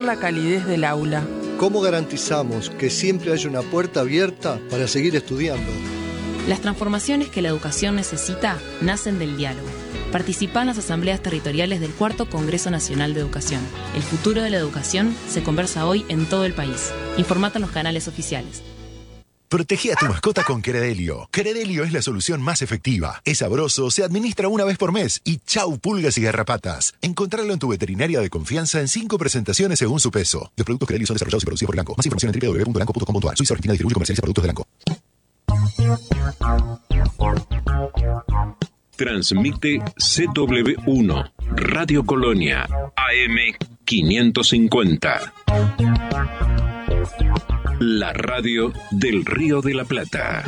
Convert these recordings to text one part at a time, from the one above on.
la calidez del aula. ¿Cómo garantizamos que siempre haya una puerta abierta para seguir estudiando? Las transformaciones que la educación necesita nacen del diálogo. Participa en las asambleas territoriales del Cuarto Congreso Nacional de Educación. El futuro de la educación se conversa hoy en todo el país. Informate en los canales oficiales. Protegí a tu mascota con Credelio. Credelio es la solución más efectiva. Es sabroso, se administra una vez por mes y chau pulgas y garrapatas. Encontralo en tu veterinaria de confianza en 5 presentaciones según su peso. Los productos Credelio son desarrollados y producidos por Elanco. Más información en www.elanco.com.ar. Suiza Argentina distribuye y comercializa productos de Elanco. Transmite CW1, Radio Colonia, AM 550. La radio del Río de la Plata.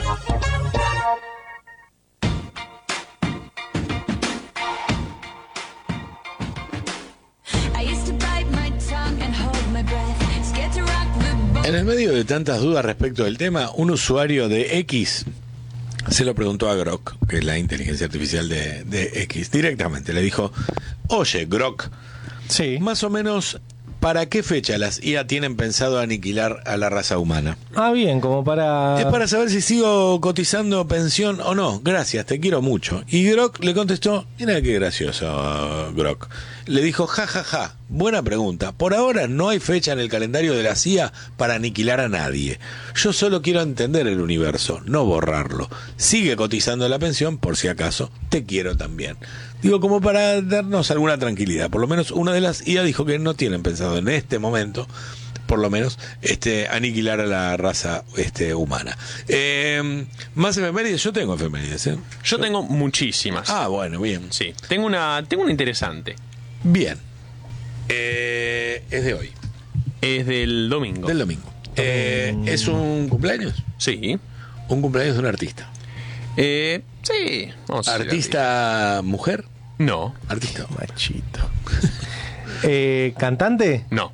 En el medio de tantas dudas respecto del tema, un usuario de X se lo preguntó a Grok, que es la inteligencia artificial de X, directamente. Le dijo: oye, Grok, sí, más o menos, ¿para qué fecha las IA tienen pensado aniquilar a la raza humana? Ah, bien, como para... Es para saber si sigo cotizando pensión o no. Gracias, te quiero mucho. Y Grok le contestó: mira qué gracioso, Grok. Le dijo: ja, ja, ja, buena pregunta. Por ahora no hay fecha en el calendario de la CIA para aniquilar a nadie. Yo solo quiero entender el universo, no borrarlo. Sigue cotizando la pensión por si acaso. Te quiero también. Digo, como para darnos alguna tranquilidad. Por lo menos una de las IA dijo que no tienen pensado en este momento, por lo menos, aniquilar a la raza humana. Más efemérides, yo tengo efemérides, ¿eh? Yo tengo muchísimas. Ah, bueno, bien. Sí, tengo una interesante. Bien. Es de hoy. Es del domingo. Del domingo. ¿Es un cumpleaños? Sí. Un cumpleaños de un artista. Sí. Vamos a ¿Artista mujer? No. Artista machito. ¿Cantante? No.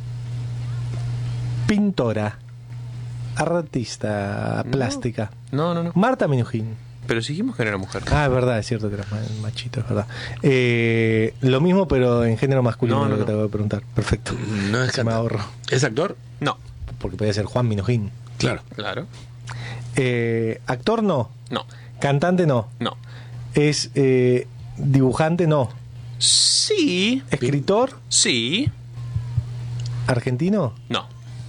Pintora. Artista plástica. No. Marta Minujín. Pero si dijimos que no era mujer. Ah, es verdad, es cierto que era machito, es verdad. Lo mismo, pero en género masculino, No, lo que te voy a preguntar. Perfecto. No es me ahorro. ¿Es actor? No. Porque podría ser Juan Minujín. Claro. ¿Actor no? No. ¿Cantante no? No. ¿Es dibujante no? Sí. ¿Escritor? Sí. ¿Argentino? No.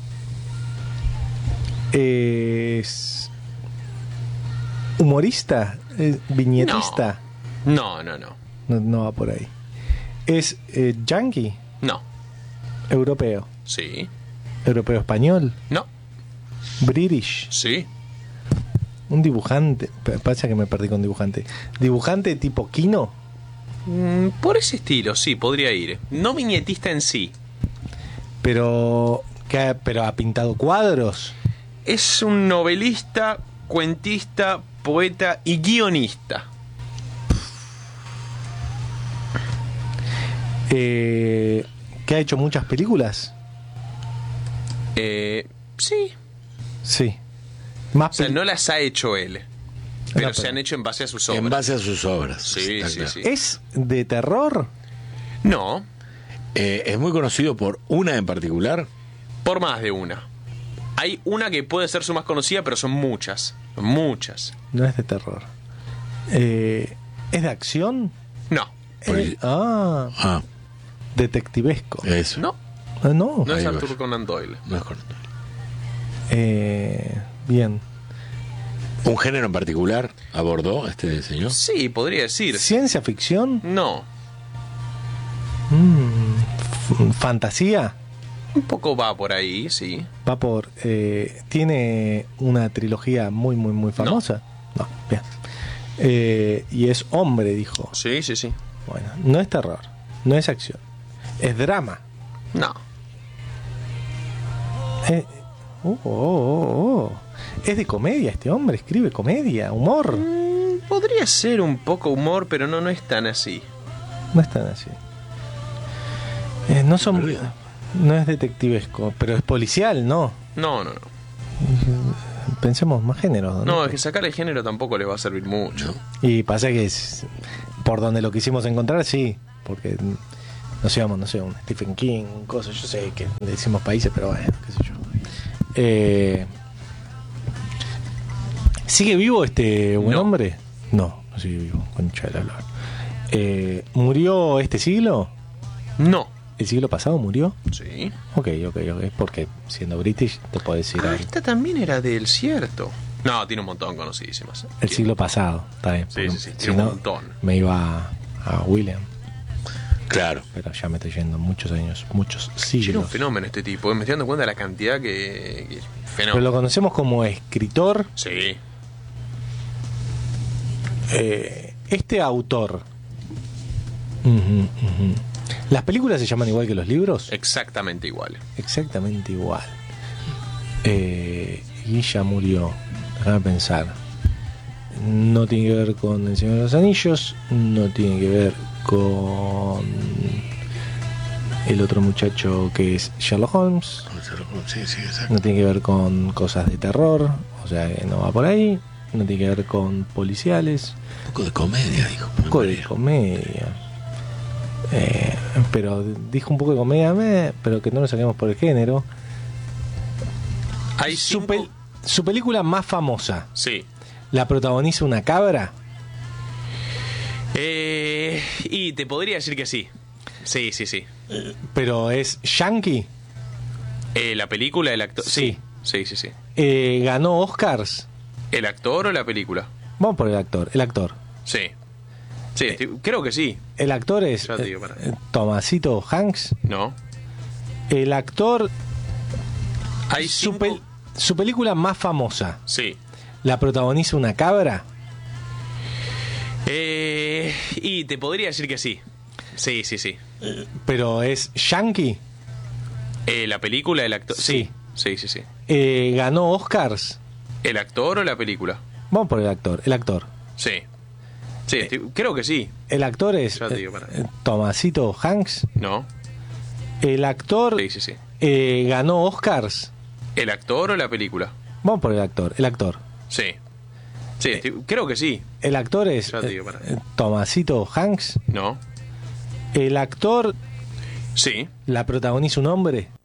¿Es humorista? ¿Viñetista? No. No va por ahí. ¿Es yankee? No. ¿Europeo? Sí. ¿Europeo español? No. ¿British? Sí. Un dibujante. Pasa que me perdí con dibujante. ¿Dibujante tipo Kino? Por ese estilo, sí, podría ir. No viñetista en sí. Pero ha pintado cuadros. Es un novelista, cuentista, poeta y guionista. ¿Que ha hecho muchas películas? Sí. Sí. O sea, no las ha hecho él, pero se han hecho en base a sus obras. En base a sus obras. Sí. ¿Es de terror? No. ¿Es muy conocido por una en particular? Por más de una. Hay una que puede ser su más conocida, pero son muchas. Muchas. No es de terror. ¿Es de acción? No. Detectivesco. Eso. No. No. No es Arthur Conan Doyle. No es Conan Doyle. Bien. ¿Un género en particular abordó este señor? Sí, podría decir. ¿Ciencia ficción? No. ¿Fantasía? Un poco va por ahí, sí. Va por... ¿tiene una trilogía muy, muy, muy famosa? No, bien. Y es hombre, dijo. Sí. Bueno, no es terror, no es acción. Es drama. No. Es de comedia este hombre, escribe comedia, humor. Podría ser un poco humor, pero no es tan así. No es tan así. No es detectivesco, pero es policial, ¿no? No. Pensemos más géneros. No, es que sacar el género tampoco le va a servir mucho. Y pasa que por donde lo quisimos encontrar, sí, porque Nos íbamos, no sé, un Stephen King, cosas, yo sé que le decimos países, pero bueno, qué sé yo. ¿Sigue vivo este buen No. hombre? No sigue vivo, concha de la lora. ¿Murió este siglo? No. ¿El siglo pasado murió? Sí. Ok, porque siendo British te podés ir ahí. Esta también era del cierto. No, tiene un montón conocidísimas. El siglo pasado, está bien. Sí, porque sí, si tiene un no, montón. me iba a William, Claro. pero ya me estoy yendo muchos años, muchos Era un siglos. fenómeno este tipo. Me estoy dando cuenta de la cantidad que Pero fenómeno. lo conocemos como escritor. Sí. Este autor. Ujú. ¿Las películas se llaman igual que los libros? Exactamente igual. Exactamente igual. Y ya murió. Déjame pensar. No tiene que ver con El Señor de los Anillos. No tiene que ver con el otro muchacho que es Sherlock Holmes. Sí, exacto. No tiene que ver con cosas de terror. O sea, que no va por ahí. No tiene que ver con policiales. Un poco de comedia, dijo. Un poco de comedia. Pero dijo un poco de comedia, pero que no lo saquemos por el género. Hay Su, cinco... su película más famosa, Sí. ¿la protagoniza una cabra? Y te podría decir que sí. Sí. ¿Pero es yankee? La película, el actor. Sí. Sí. ¿Ganó Oscars? ¿El actor o la película? Vamos por el actor. El actor. Sí. Sí, creo que sí. El actor es Ya te digo, pará. Tomasito Hanks. No. El actor... Hay Su, cinco... su película más famosa, Sí. ¿la protagoniza una cabra? Y te podría decir que sí. Sí. ¿Pero es yankee? La película, el actor. Sí. Sí. ¿Ganó Oscars? ¿El actor o la película? Vamos por el actor. El actor. Sí. Sí, creo que sí. El actor es Ya te digo, pará. Tomasito Hanks. No. El actor Sí. ganó Oscars. ¿El actor o la película? Vamos por el actor. El actor. Sí. Sí, creo que sí. El actor es Ya te digo, pará. Tomasito Hanks. No. El actor Sí. la protagoniza un hombre.